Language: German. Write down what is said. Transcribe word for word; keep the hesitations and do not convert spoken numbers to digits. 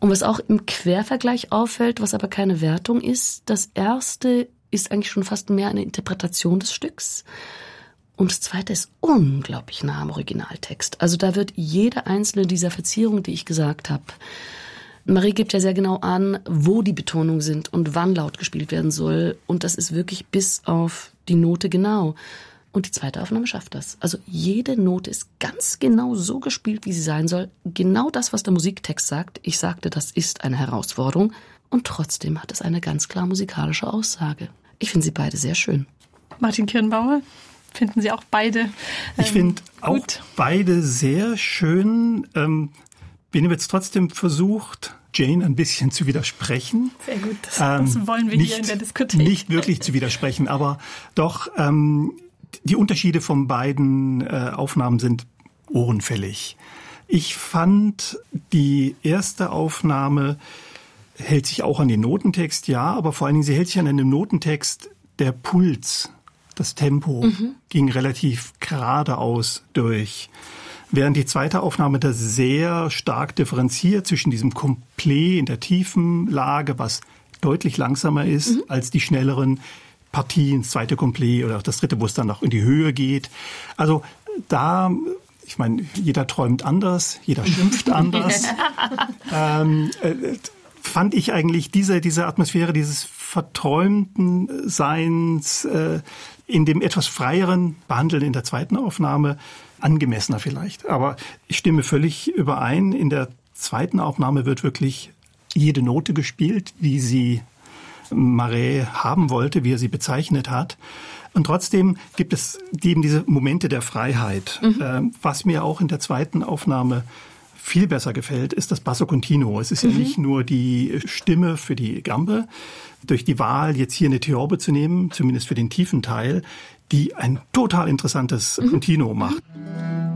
Und was auch im Quervergleich auffällt, was aber keine Wertung ist, das erste ist eigentlich schon fast mehr eine Interpretation des Stücks. Und das zweite ist unglaublich nah am Originaltext. Also da wird jede einzelne dieser Verzierungen, die ich gesagt habe, Marie gibt ja sehr genau an, wo die Betonungen sind und wann laut gespielt werden soll. Und das ist wirklich bis auf die Note genau. Und die zweite Aufnahme schafft das. Also jede Note ist ganz genau so gespielt, wie sie sein soll. Genau das, was der Musiktext sagt. Ich sagte, das ist eine Herausforderung. Und trotzdem hat es eine ganz klar musikalische Aussage. Ich finde sie beide sehr schön. Martin Kirnbauer, finden Sie auch beide ähm, Ich finde auch beide sehr schön. Ähm, bin jetzt trotzdem versucht, Jane ein bisschen zu widersprechen. Sehr gut, das, das wollen wir nicht, hier in der Diskothek. Nicht wirklich zu widersprechen, aber doch ähm, die Unterschiede von beiden äh, Aufnahmen sind ohrenfällig. Ich fand, die erste Aufnahme hält sich auch an den Notentext, ja, aber vor allen Dingen, sie hält sich an einem Notentext, der Puls, das Tempo mhm. ging relativ geradeaus durch. Während die zweite Aufnahme da sehr stark differenziert zwischen diesem Couplet in der tiefen Lage, was deutlich langsamer ist mhm. als die schnelleren Partien, das zweite Couplet oder auch das dritte, wo es dann noch in die Höhe geht. Also da, ich meine, jeder träumt anders, jeder schimpft anders. ähm, äh, fand ich eigentlich diese, diese Atmosphäre dieses verträumten Seins äh, in dem etwas freieren Behandeln in der zweiten Aufnahme angemessener vielleicht. Aber ich stimme völlig überein. In der zweiten Aufnahme wird wirklich jede Note gespielt, wie sie Marais haben wollte, wie er sie bezeichnet hat. Und trotzdem gibt es eben diese Momente der Freiheit. Mhm. Äh, was mir auch in der zweiten Aufnahme viel besser gefällt, ist das Basso Continuo. Es ist mhm. ja nicht nur die Stimme für die Gambe, durch die Wahl jetzt hier eine Theorbe zu nehmen, zumindest für den tiefen Teil, die ein total interessantes mhm. Continuo macht.